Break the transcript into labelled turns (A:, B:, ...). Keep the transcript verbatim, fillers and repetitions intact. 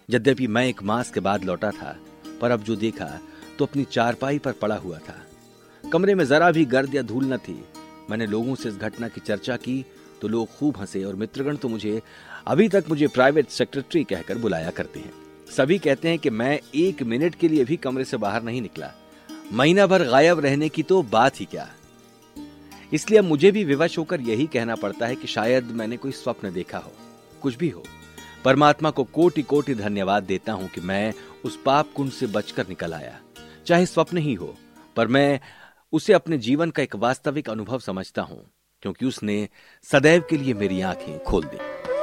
A: यद्यपि मैं एक मास के बाद लौटा था, पर अब जो देखा तो अपनी चारपाई पर पड़ा हुआ था। कमरे में जरा भी गर्द या धूल न थी। मैंने लोगों से इस घटना की चर्चा की तो लोग खूब हंसे और मित्रगण तो मुझे अभी तक मुझे प्राइवेट सेक्रेटरी कहकर बुलाया करते हैं। सभी कहते हैं कि मैं एक मिनट के लिए भी कमरे से बाहर नहीं निकला। महीना भर गायब रहने की तो बात ही क्या। इसलिए अब मुझे भी विवश होकर यही कहना पड़ता है कि शायद मैंने कोई स्वप्न देखा हो। कुछ भी हो, परमात्मा को कोटि कोटि धन्यवाद देता हूं कि मैं उस पाप कुंड से बचकर निकल आया। चाहे स्वप्न ही हो, पर मैं उसे अपने जीवन का एक वास्तविक अनुभव समझता हूं, क्योंकि उसने सदैव के लिए मेरी आंखें खोल दी।